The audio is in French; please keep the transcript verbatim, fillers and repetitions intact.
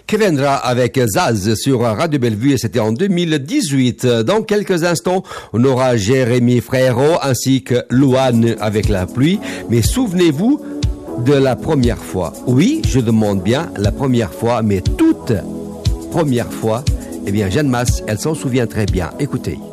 Kevendra avec Zaz sur Radio Bellevue et c'était en deux mille dix-huit. Dans quelques instants, on aura Jérémy Frérot ainsi que Louane avec La pluie. Mais souvenez-vous de la première fois. Oui, je demande bien la première fois, mais toute première fois, eh bien Jeanne Masse, elle s'en souvient très bien. Écoutez.